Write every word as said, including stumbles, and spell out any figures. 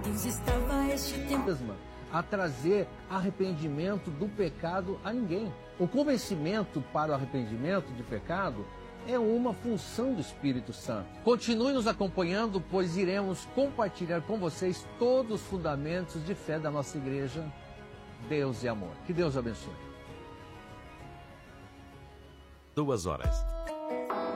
Deus estava este tempo a trazer arrependimento do pecado a ninguém. O convencimento para o arrependimento de pecado é uma função do Espírito Santo. Continue nos acompanhando, pois iremos compartilhar com vocês todos os fundamentos de fé da nossa igreja. Deus e amor. Que Deus abençoe. Duas horas